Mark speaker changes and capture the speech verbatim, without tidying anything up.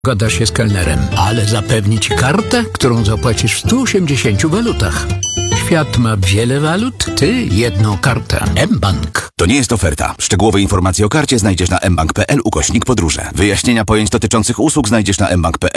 Speaker 1: Gada się z kelnerem, ale zapewni ci kartę, którą zapłacisz w stu osiemdziesięciu walutach. Świat ma wiele walut, ty jedną kartę. mBank.
Speaker 2: To nie jest oferta. Szczegółowe informacje o karcie znajdziesz na mbank kropka pl ukośnik podróże. Wyjaśnienia pojęć dotyczących usług znajdziesz na mbank kropka pl